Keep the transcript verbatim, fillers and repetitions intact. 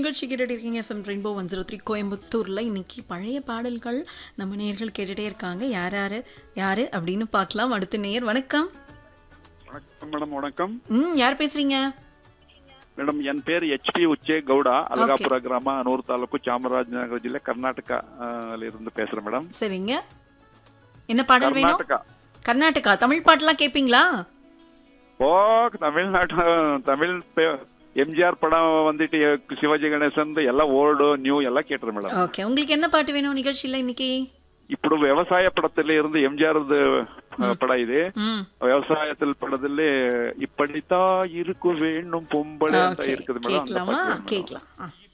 நிகழ்ச்சி கேட்டுட்டு இருக்கீங்க FM rainbow one zero three கோயம்புத்தூர்ல. இன்னைக்கு பழைய பாடல்கள் நம்ம நேயர்கள் கேட்டுட்டே இருக்காங்க. யார் யாரு யாரு அப்படின்னு பார்க்கலாம். அடுத்த நேயர் வணக்கம். வணக்கம் மேடம். வணக்கம். ம் யார் பேசுறீங்க? ಮೇಡಮ್ ಎನ್ ಪೇರು ಎಚ್ ಪಿ ಉಚ್ಚೆ ಗೌಡ, ಅಲಗಾಪುರ ಗ್ರಾಮ, ಅನೂರು ತಾಲೂಕು, ಚಾಮರಾಜನಗರ ಜಿಲ್ಲೆ, ಕರ್ನಾಟಕ ಅಲ್ಲಿ இருந்து பேசுறேன் மேடம். சரிங்க, என்ன பாடல் வேணும்? கர்நாடகா. கர்நாடகா தமிழ் பாட்டெல்லாம் கேட்பீங்களா? ஓ, தமிழ்நாட்டு தமிழ் எம்ஜிஆர் படம் வந்துட்டு சிவாஜி கணேசன் எல்லாம் ஓல்டு நியூ எல்லாம் கேட்டுறேன் மேடம். ஓகே, உங்களுக்கு என்ன பாட்டு வேணும் நிகழ்ச்சியில இன்னைக்கு? ఇప్పుడు వ్యవసాయ పడతల్లో இருந்து எம்ஜிஆர் படம் இது. விவசாயத்தில் படத்துல இப்படித்தான் இருக்கு வேணும் பொம்பளை இருக்குது மேடம். கேட்கலாமா? கேட்கலாம்.